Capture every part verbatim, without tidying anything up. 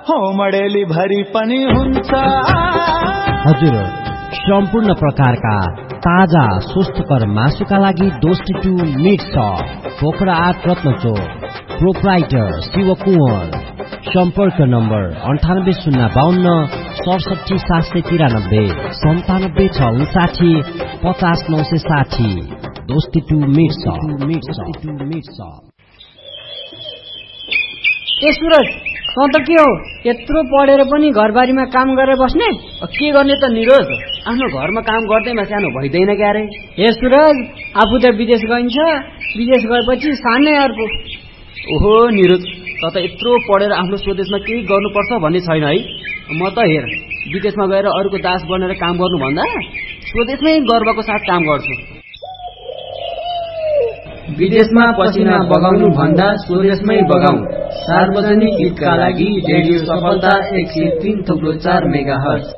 होमडेली भरि पनि हुन्छ। हजुर, सम्पूर्ण प्रकारका ताजा स्वस्थकर मासुका लागि दोस्ती टू मिट सप, पोखरा आठ रत्नचोक, प्रोप्राइटर शिव कुँवर। सम्पर्क नम्बर अन्ठानब्बे शून्य बाहन्न सडसठी सात सय तिरानब्बे सन्तानब्बे छ उन्साठी पचास नौ सय साठी। दोस्ती टू मिट सप। ए सुरज, तँ त के हो यत्रो पढेर पनि घरबारीमा काम गरेर बस्ने? के गर्ने त निरज, आफ्नो घरमा काम गर्दैमा सानो भइदैन क्यारे। हे सुरज, आफू त विदेश गइन्छ, विदेश गएपछि सानै अर्को। ओहो निरज, त त यत्रो पढेर आफ्नो स्वदेशमा केही गर्नुपर्छ भन्ने छैन है। म त हेर, विदेशमा गएर अरूको दास बनेर काम गर्नुभन्दा स्वदेशमै गर्वको साथ काम गर्छु। विदेशमा पसिना बगाउनु भन्दा स्वदेशमै बगाऊ। सार्वजनिक हितका लागि रेडियो सफलता एक सय तीन थुप्रो चार मेगा हर्ज।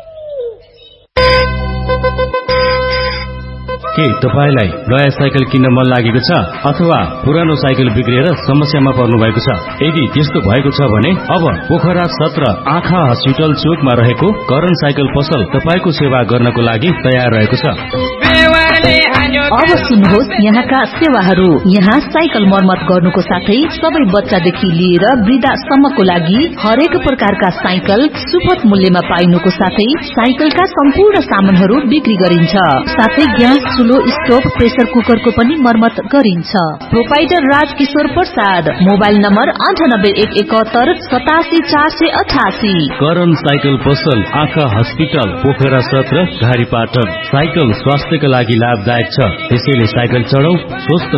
के तपाईलाई नयाँ साइकल किन्न मन लागेको छ अथवा पुरानो साइकल बिग्रिएर समस्यामा पर्नु भएको छ? यदि त्यस्तो भएको छ भने अब पोखरा सत्र आँखा हस्पिटल चोकमा रहेको करण साइकल पसल तपाईको सेवा गर्नको लागि तयार रहेको छ। अब सुन्नुहोस् यहाँका सेवाहरू। यहाँ साइकल मर्मत गर्नुको साथै सबै बच्चादेखि लिएर वृद्धासम्मको लागि हरेक प्रकारका साइकल सुपथ मूल्यमा पाइनुको साथै साइकलका सम्पूर्ण सामानहरू बिक्री गरिन्छ। साथै ग्यास चुलो, स्टोभ, प्रेसर कुकरको पनि मर्मत गरिन्छ। Proprietor Rajkishore Prasad, mobile number अन्ठानब्बे एक एकहत्तर सतासी चार सय अठासी। करण साइकल पसल आँखा हस्पिटल पोखरा सत्र घारीपाटन। साइकल स्वास्थ्यका लागि लाभदायक छ, त्यसैले साइकल चढाऊ, स्वस्थ